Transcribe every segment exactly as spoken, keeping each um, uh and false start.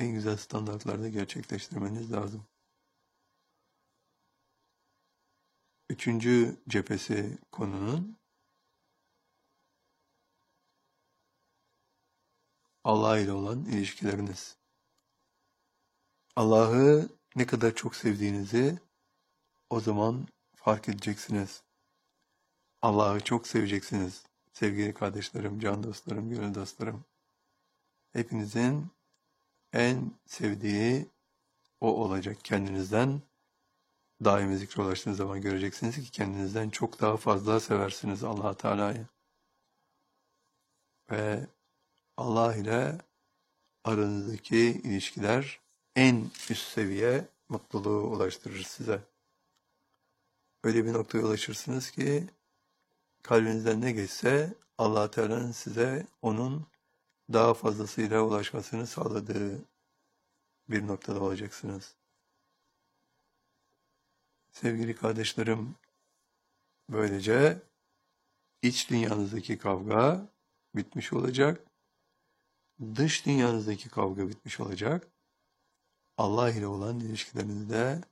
en güzel standartlarda gerçekleştirmeniz lazım. Üçüncü cephesi konunun Allah ile olan ilişkileriniz. Allah'ı ne kadar çok sevdiğinizi o zaman fark edeceksiniz. Allah'ı çok seveceksiniz. Sevgili kardeşlerim, can dostlarım, gönül dostlarım. Hepinizin en sevdiği o olacak. Kendinizden daimi zikre ulaştığınız zaman göreceksiniz ki kendinizden çok daha fazla seversiniz Allah Teala'yı. Ve Allah ile aranızdaki ilişkiler en üst seviye mutluluğu ulaştırır size. Öyle bir noktaya ulaşırsınız ki kalbinizden ne geçse Allah Teala'nın size onun daha fazlasıyla ulaşmasını sağladığı bir noktada olacaksınız. Sevgili kardeşlerim, böylece iç dünyanızdaki kavga bitmiş olacak. Dış dünyanızdaki kavga bitmiş olacak. Allah ile olan ilişkilerinizde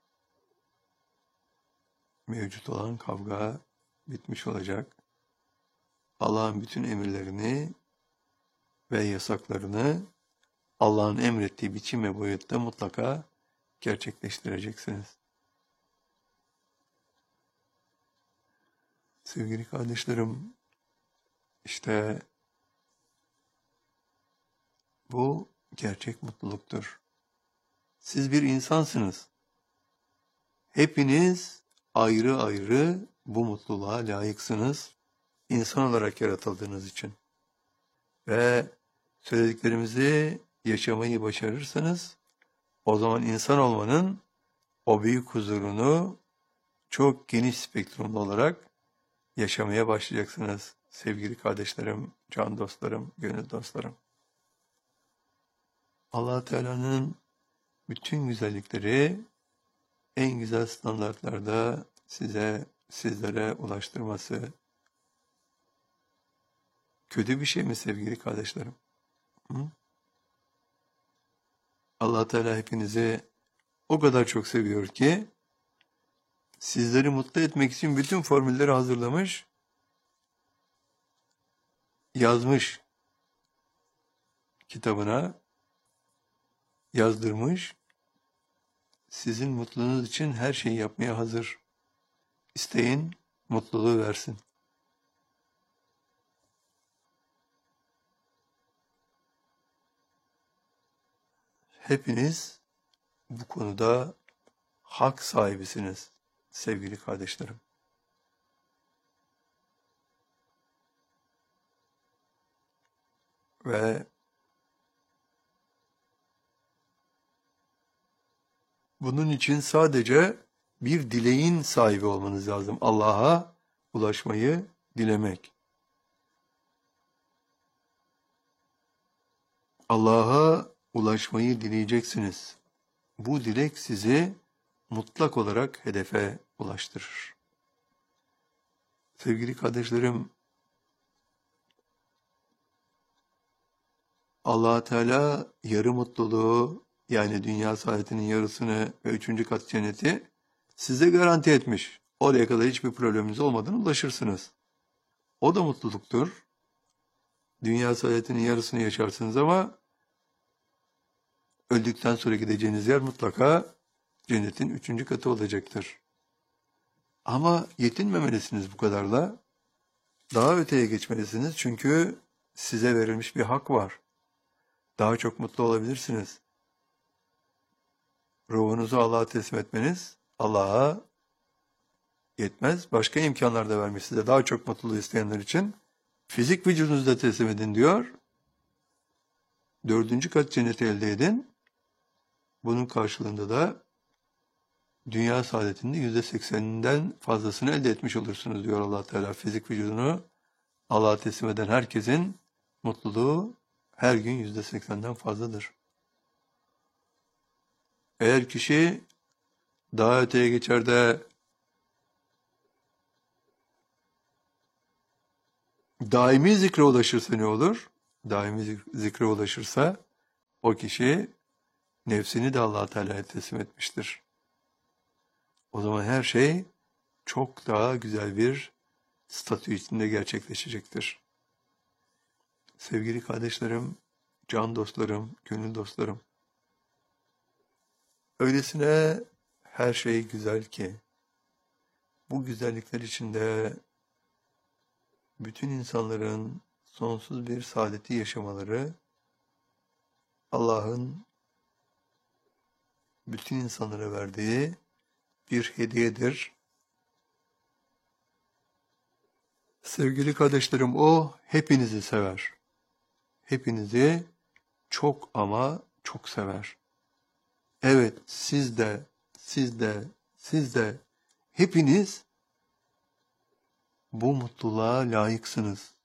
mevcut olan kavga bitmiş olacak. Allah'ın bütün emirlerini ve yasaklarını Allah'ın emrettiği biçim ve boyutta mutlaka gerçekleştireceksiniz. Sevgili kardeşlerim, işte bu gerçek mutluluktur. Siz bir insansınız. Hepiniz ayrı ayrı bu mutluluğa layıksınız. İnsan olarak yaratıldığınız için. Ve söylediklerimizi yaşamayı başarırsanız, o zaman insan olmanın o büyük huzurunu çok geniş spektrumlu olarak yaşamaya başlayacaksınız. Sevgili kardeşlerim, can dostlarım, gönül dostlarım. Allah Teala'nın bütün güzellikleri en güzel standartlarda size, sizlere ulaştırması kötü bir şey mi sevgili kardeşlerim? Hı? Allah Teala hepinizi o kadar çok seviyor ki sizleri mutlu etmek için bütün formülleri hazırlamış, yazmış kitabına, yazdırmış. Sizin mutluluğunuz için her şeyi yapmaya hazır. İsteyin, mutluluğu versin. Hepiniz bu konuda hak sahibisiniz sevgili kardeşlerim. Ve bunun için sadece bir dileğin sahibi olmanız lazım. Allah'a ulaşmayı dilemek. Allah'a ulaşmayı dileyeceksiniz. Bu dilek sizi mutlak olarak hedefe ulaştırır. Sevgili kardeşlerim, Allah Teala yarı mutluluğu, yani dünya saadetinin yarısını ve üçüncü kat cenneti size garanti etmiş. Oraya kadar hiçbir probleminiz olmadan ulaşırsınız. O da mutluluktur. Dünya saadetinin yarısını yaşarsınız ama öldükten sonra gideceğiniz yer mutlaka cennetin üçüncü katı olacaktır. Ama yetinmemelisiniz bu kadarla. Daha öteye geçmelisiniz çünkü size verilmiş bir hak var. Daha çok mutlu olabilirsiniz. Ruhunuzu Allah'a teslim etmeniz Allah'a yetmez. Başka imkanlar da vermiş size daha çok mutluluğu isteyenler için. Fizik vücudunuzu da teslim edin diyor. Dördüncü kat cenneti elde edin. Bunun karşılığında da dünya saadetinde yüzde sekseninden fazlasını elde etmiş olursunuz diyor Allah Teala. Fizik vücudunu Allah'a teslim eden herkesin mutluluğu her gün yüzde seksenden fazladır. Eğer kişi daha öteye geçer de daimi zikre ulaşırsa ne olur? Daimi zikre ulaşırsa o kişi nefsini de Allah Teala'ya teslim etmiştir. O zaman her şey çok daha güzel bir statü içinde gerçekleşecektir. Sevgili kardeşlerim, can dostlarım, gönül dostlarım, öylesine her şey güzel ki, bu güzellikler içinde bütün insanların sonsuz bir saadeti yaşamaları, Allah'ın bütün insanlara verdiği bir hediyedir. Sevgili kardeşlerim, o hepinizi sever. Hepinizi çok ama çok sever. Evet, siz de, siz de, siz de, hepiniz bu mutluluğa layıksınız.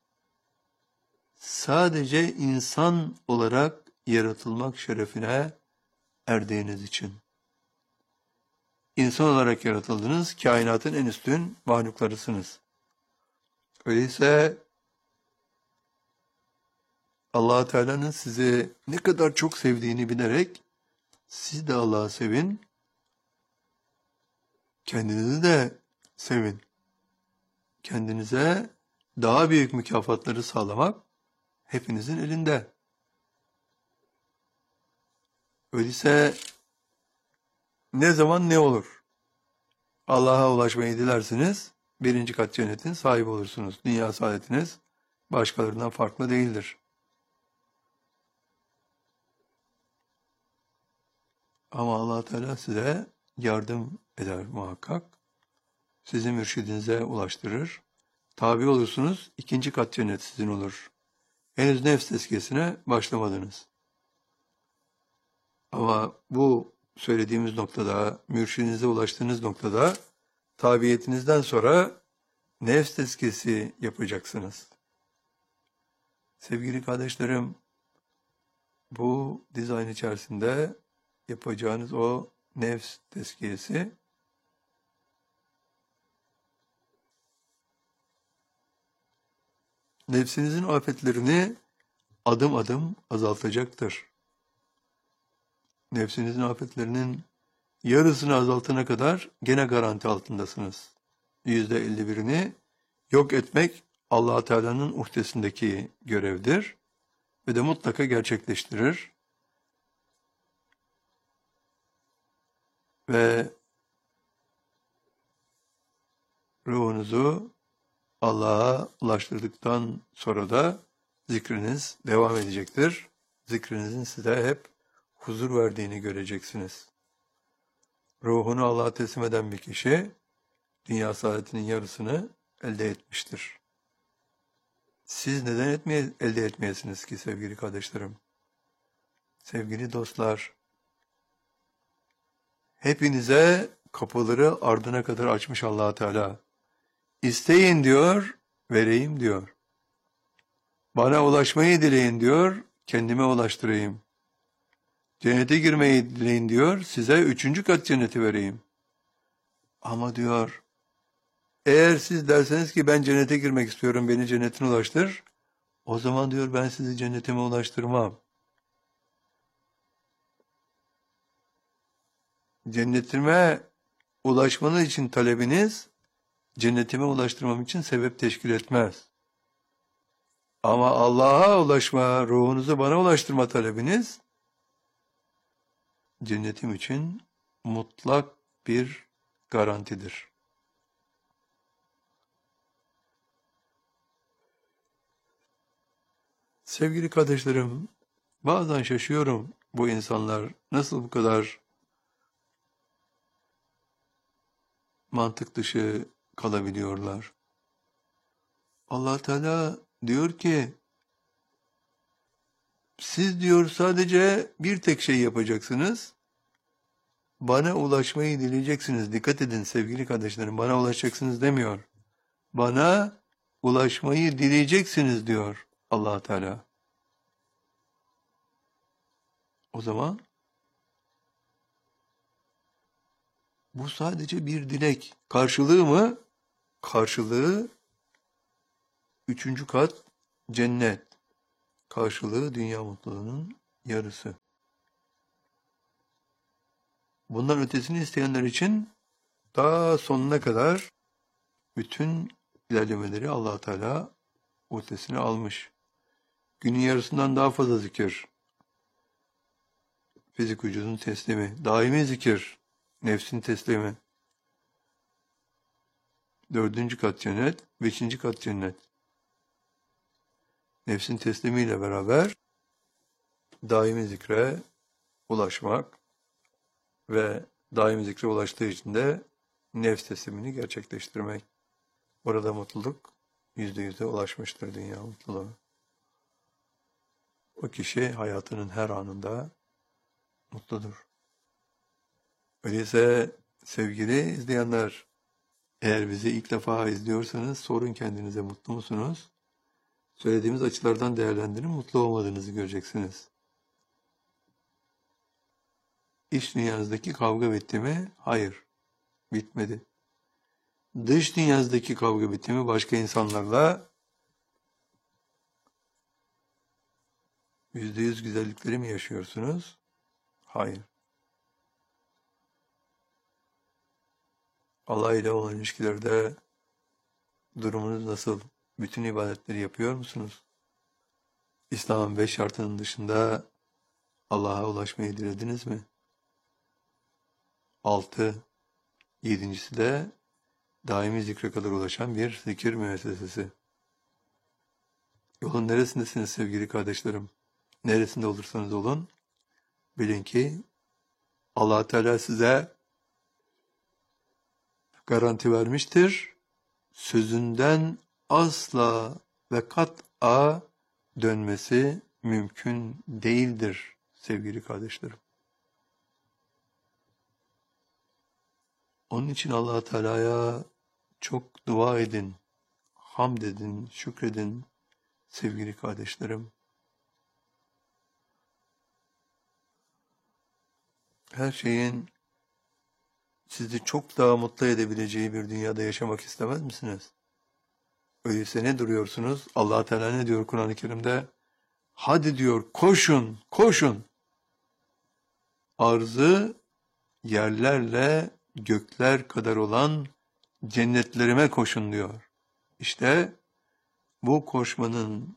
Sadece insan olarak yaratılmak şerefine erdiğiniz için. İnsan olarak yaratıldınız, kainatın en üstün mahluklarısınız. Öyleyse Allah Teala'nın sizi ne kadar çok sevdiğini bilerek siz de Allah'ı sevin, kendinizi de sevin. Kendinize daha büyük mükafatları sağlamak hepinizin elinde. Öyleyse ne zaman ne olur? Allah'a ulaşmayı dilersiniz, birinci kat cennetin sahibi olursunuz. Dünya saadetiniz başkalarından farklı değildir. Ama Allah Teala size yardım eder muhakkak. Sizi mürşidinize ulaştırır. Tabi olursunuz, ikinci kat cennet sizin olur. Henüz nefs tezkiyesine başlamadınız. Ama bu söylediğimiz noktada, mürşidinize ulaştığınız noktada, tabiyetinizden sonra nefs tezkiyesi yapacaksınız. Sevgili kardeşlerim, bu dizayn içerisinde yapacağınız o nefs tezkiyesi, nefsinizin afetlerini adım adım azaltacaktır. Nefsinizin afetlerinin yarısını azaltana kadar gene garanti altındasınız. Yüzde elli birini yok etmek Allah Teala'nın uhdesindeki görevdir ve de mutlaka gerçekleştirir. Ve ruhunuzu Allah'a ulaştırdıktan sonra da zikriniz devam edecektir. Zikrinizin size hep huzur verdiğini göreceksiniz. Ruhunu Allah'a teslim eden bir kişi, dünya saadetinin yarısını elde etmiştir. Siz neden etmeye, elde etmeyesiniz ki sevgili kardeşlerim? Sevgili dostlar, hepinize kapıları ardına kadar açmış Allah Teala. İsteyin diyor, vereyim diyor. Bana ulaşmayı dileyin diyor, kendime ulaştırayım. Cennete girmeyi dileyin diyor, size üçüncü kat cenneti vereyim. Ama diyor, eğer siz derseniz ki ben cennete girmek istiyorum, beni cennetine ulaştır, o zaman diyor ben sizi cennetime ulaştırmam. Cennetime ulaşmanız için talebiniz, cennetime ulaştırmam için sebep teşkil etmez. Ama Allah'a ulaşma, ruhunuzu bana ulaştırma talebiniz, cennetim için mutlak bir garantidir. Sevgili kardeşlerim, bazen şaşıyorum bu insanlar nasıl bu kadar mantık dışı kalabiliyorlar. Allah Teala diyor ki, siz diyor sadece bir tek şey yapacaksınız, bana ulaşmayı dileyeceksiniz. Dikkat edin sevgili kardeşlerim, bana ulaşacaksınız demiyor. Bana ulaşmayı dileyeceksiniz diyor Allah Teala. O zaman bu sadece bir dilek. Karşılığı mı? Karşılığı üçüncü kat cennet. Karşılığı dünya mutluluğunun yarısı. Bundan ötesini isteyenler için daha sonuna kadar bütün ilerlemeleri Allah Teala ötesine almış. Günün yarısından daha fazla zikir, fizik vücudun teslimi, daimi zikir, nefsin teslimi, dördüncü kat cennet, beşinci kat cennet. Nefsin teslimiyle beraber daimi zikre ulaşmak ve daimi zikre ulaştığı için de nefs teslimini gerçekleştirmek. Orada mutluluk yüzde yüze ulaşmıştır, dünya mutluluğu. O kişi hayatının her anında mutludur. Öyleyse sevgili izleyenler, eğer bizi ilk defa izliyorsanız sorun kendinize, mutlu musunuz? Söylediğimiz açılardan değerlendirin, mutlu olmadığınızı göreceksiniz. İç dünyanızdaki kavga bitti mi? Hayır, bitmedi. Dış dünyanızdaki kavga bitti mi? Başka insanlarla yüzde yüz güzellikleri mi yaşıyorsunuz? Hayır. Allah ile olan ilişkilerde durumunuz nasıl? Bütün ibadetleri yapıyor musunuz? İslam'ın beş şartının dışında Allah'a ulaşmayı dilediniz mi? Altı. Yedincisi de daimi zikre kadar ulaşan bir zikir müessesesi. Yolun neresindesiniz sevgili kardeşlerim? Neresinde olursanız olun, bilin ki Allah Teala size garanti vermiştir. Sözünden asla ve kat'a dönmesi mümkün değildir sevgili kardeşlerim. Onun için Allah Teala'ya çok dua edin, hamd edin, şükredin sevgili kardeşlerim. Her şeyin sizi çok daha mutlu edebileceği bir dünyada yaşamak istemez misiniz? Öyleyse ne duruyorsunuz? Allah Teala ne diyor Kur'an-ı Kerim'de? Hadi diyor, koşun, koşun. Arzı yerlerle gökler kadar olan cennetlerime koşun diyor. İşte bu koşmanın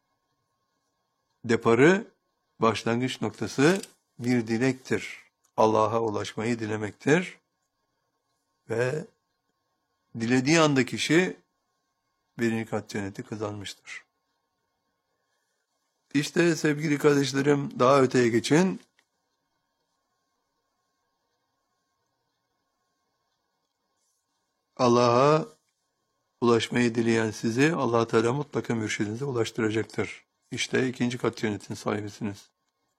deparı, başlangıç noktası bir dilektir. Allah'a ulaşmayı dilemektir. Ve dilediği anda kişi birinci kat cenneti kazanmıştır. İşte sevgili kardeşlerim, daha öteye geçin. Allah'a ulaşmayı dileyen sizi Allah Teala mutlaka mürşidinize ulaştıracaktır. İşte ikinci kat cennetin sahibisiniz.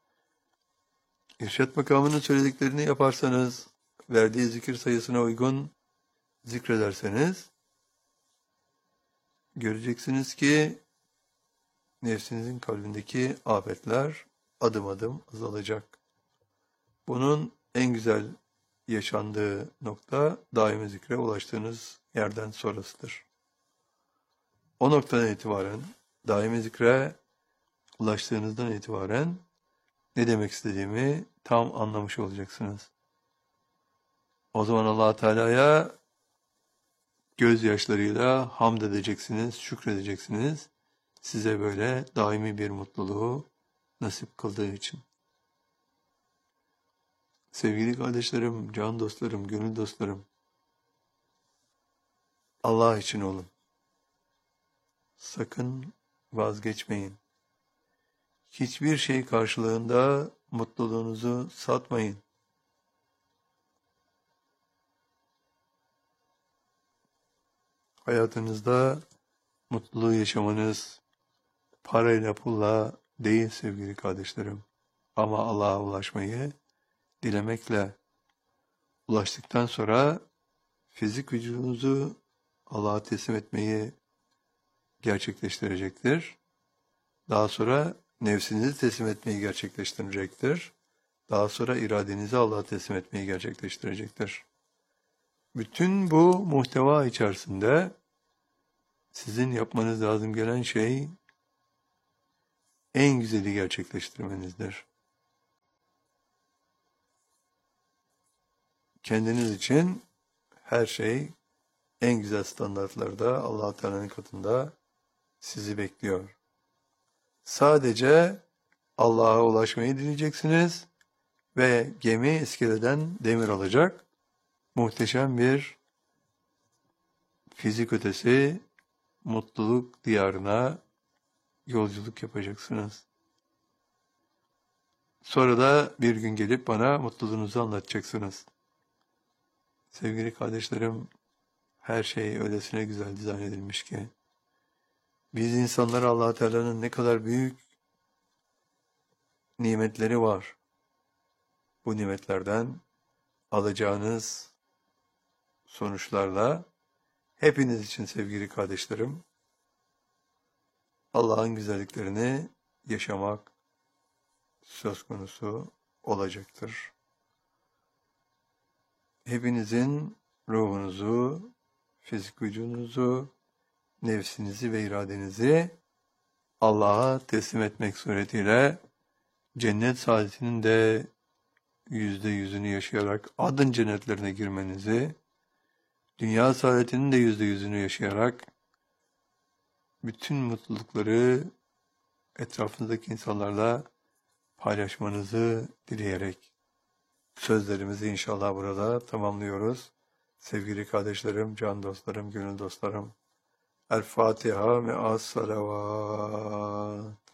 İrşad makamının söylediklerini yaparsanız, verdiği zikir sayısına uygun zikrederseniz, göreceksiniz ki nefsinizin kalbindeki afetler adım adım azalacak. Bunun en güzel yaşandığı nokta daimi zikre ulaştığınız yerden sonrasıdır. O noktadan itibaren, daimi zikre ulaştığınızdan itibaren ne demek istediğimi tam anlamış olacaksınız. O zaman Allah Teala'ya gözyaşlarıyla hamd edeceksiniz, şükredeceksiniz. Size böyle daimi bir mutluluğu nasip kıldığı için. Sevgili kardeşlerim, can dostlarım, gönül dostlarım, Allah için olun. Sakın vazgeçmeyin. Hiçbir şey karşılığında mutluluğunuzu satmayın. Hayatınızda mutluluğu yaşamanız parayla pulla değil sevgili kardeşlerim. Ama Allah'a ulaşmayı dilemekle, ulaştıktan sonra fizik vücudunuzu Allah'a teslim etmeyi gerçekleştirecektir. Daha sonra nefsinizi teslim etmeyi gerçekleştirecektir. Daha sonra iradenizi Allah'a teslim etmeyi gerçekleştirecektir. Bütün bu muhteva içerisinde sizin yapmanız lazım gelen şey en güzeli gerçekleştirmenizdir. kendiniz için her şey en güzel standartlarda Allah Teala'nın katında sizi bekliyor. Sadece Allah'a ulaşmayı dileyeceksiniz ve gemi iskeleden demir alacak. Muhteşem bir fizik ötesi mutluluk diyarına yolculuk yapacaksınız. Sonra da bir gün gelip bana mutluluğunuzu anlatacaksınız. Sevgili kardeşlerim, her şey öylesine güzel dizayn edilmiş ki, biz insanlar Allah Teala'nın ne kadar büyük nimetleri var. Bu nimetlerden alacağınız sonuçlarla hepiniz için sevgili kardeşlerim, Allah'ın güzelliklerini yaşamak söz konusu olacaktır. Hepinizin ruhunuzu, fizik vücudunuzu, nefsinizi ve iradenizi Allah'a teslim etmek suretiyle cennet saadetinin de yüzde yüzünü yaşayarak adın cennetlerine girmenizi, dünya saadetinin de yüzde yüzünü yaşayarak bütün mutlulukları etrafınızdaki insanlarla paylaşmanızı dileyerek sözlerimizi inşallah burada tamamlıyoruz. Sevgili kardeşlerim, can dostlarım, gönül dostlarım. El Fatiha ve as salavat.